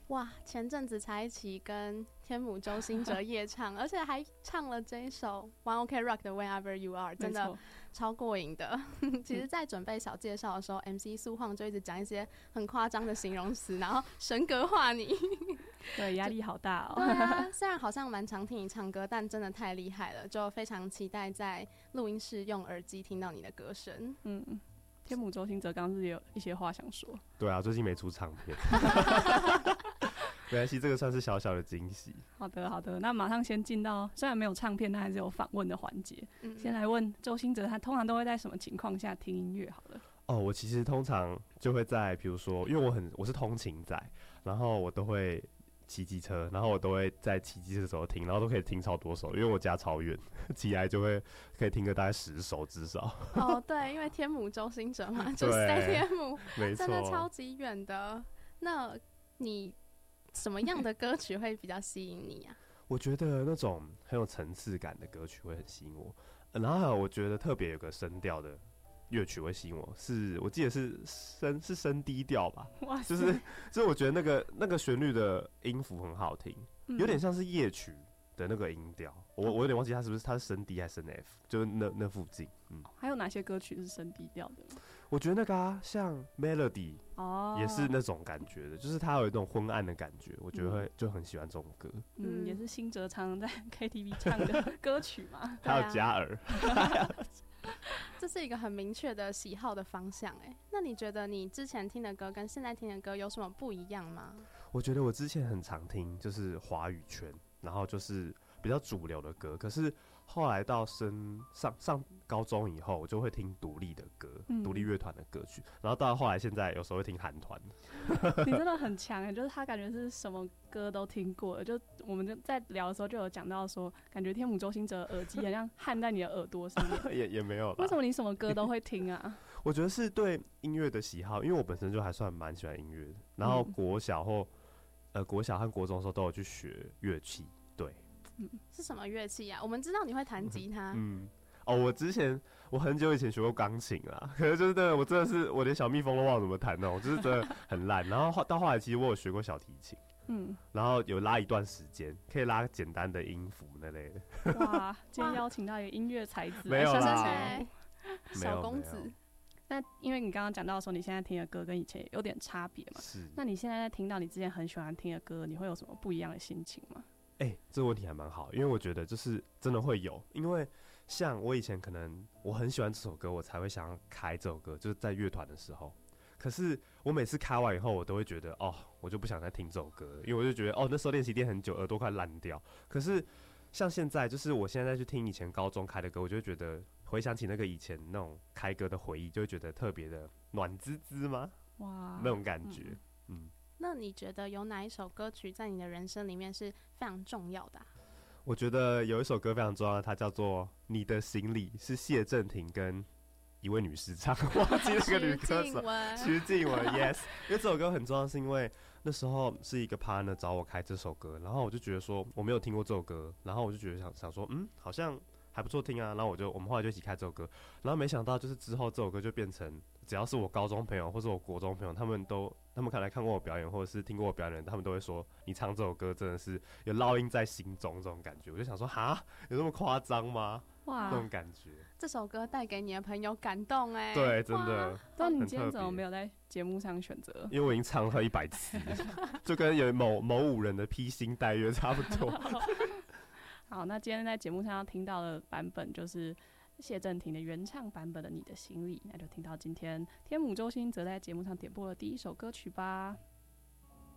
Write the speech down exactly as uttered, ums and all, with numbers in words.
哇，前阵子才一起跟天母周兴哲夜唱，而且还唱了这一首 One OK Rock 的 Whenever You Are， 真的超过瘾的。其实在准备小介绍的时候、嗯、M C 苏晃就一直讲一些很夸张的形容词，然后神格化你。 对，压力好大哦。 对啊，虽然好像蛮常听你唱歌，但真的太厉害了，就非常期待在录音室用耳机听到你的歌声。 嗯，天母周兴哲刚刚是有一些话想说。 对啊，最近没出唱片。没关系，这个算是小小的惊喜。 好的好的，那马上先进到虽然没有唱片但还是有访问的环节、嗯、先来问周兴哲他通常都会在什么情况下听音乐好了。 哦，我其实通常就会在比如说因为我很我是通勤仔，然后我都会骑机车，然后我都会在骑机车的时候听，然后都可以听超多首，因为我家超远，骑来就会可以听个大概十首至少。 哦，对，因为天母周兴哲嘛，就是在天母， 没错， 真的超级远的。那你什么样的歌曲会比较吸引你啊？ 我觉得那种很有层次感的歌曲会很吸引我，呃、然后还有我觉得特别有个声调的乐曲会吸引我，是我记得是升是升低调吧，就是就是我觉得那个那个旋律的音符很好听，有点像是夜曲的那个音调，我我有点忘记它是不是它是升 D 还是升 F， 就是那那附近。嗯， 还有哪些歌曲是升低调的吗？ 我觉得那个啊，像 Melody 哦，也是那种感觉的，就是它有一种昏暗的感觉，我觉得会、嗯、就很喜欢这种歌。 嗯，也是兴哲常在 K T V 唱的歌曲嘛。 还有嘉儿。 这是一个很明确的喜好的方向哎。那你觉得你之前听的歌跟现在听的歌有什么不一样吗？ 我觉得我之前很常听就是华语圈，然后就是比较主流的歌，可是后来到升上上高中以后，我就会听独立的歌，独立乐团的歌曲，然后到后来现在有时候会听韩团。 你真的很强哎，就是他感觉是什么歌都听过了。就我们就在聊的时候就有讲到说，感觉天母周兴哲耳机好像焊在你的耳朵上面。 也也没有啦。 为什么你什么歌都会听啊？ 我觉得是对音乐的喜好，因为我本身就还算蛮喜欢音乐的，然后国小或、嗯、呃国小和国中的时候都有去学乐器。对。 嗯，是什么乐器啊？我们知道你会弹吉他。 嗯，哦，我之前我很久以前学过钢琴啦，可是就是真的，我真的是我连小蜜蜂都忘了怎么弹那种，就是真的很烂。然后到后来，其实我有学过小提琴，嗯，然后有拉一段时间，可以拉简单的音符那类的。 哇，今天邀请到一个音乐才子， 没有啦，小公子。 那因为你刚刚讲到说你现在听的歌跟以前有点差别嘛， 是。 那你现在在听到你之前很喜欢听的歌，你会有什么不一样的心情吗？ 哎、欸，这个问题还蛮好，因为我觉得就是真的会有，因为像我以前可能我很喜欢这首歌，我才会想要开这首歌，就是在乐团的时候。可是我每次开完以后，我都会觉得哦，我就不想再听这首歌了，因为我就觉得哦，那时候练习练很久，耳朵快烂掉。可是像现在，就是我现在去听以前高中开的歌，我就会觉得回想起那个以前那种开歌的回忆，就会觉得特别的暖滋滋吗？哇，那种感觉，嗯。嗯， 那你觉得有哪一首歌曲在你的人生里面是非常重要的啊？ 我觉得有一首歌非常重要，它叫做《你的行李》，是谢震廷跟一位女士唱，忘记那个女歌手徐静雯 yes。 因为这首歌很重要，是因为那时候是一个 partner 找我开这首歌，然后我就觉得说我没有听过这首歌，然后我就觉得想想说嗯好像还不错听啊，然后我就我们后来就一起开这首歌，然后没想到就是之后这首歌就变成只要是我高中朋友或是我国中朋友，他们都他们看来看过我表演或者是听过我表演的人，他们都会说你唱这首歌真的是有烙印在心中这种感觉。我就想说哈，有那么夸张吗？哇，那种感觉。 这首歌带给你的朋友感动哎、欸， 对，真的。 但你今天怎么没有在节目上选择？ 因为我已经唱了一百次，就跟有某某五人的披星戴月差不多。 好，那今天在节目上要听到的版本就是谢震廷的原唱版本的《你的行李》，那就听到今天天母周兴哲在节目上点播的第一首歌曲吧。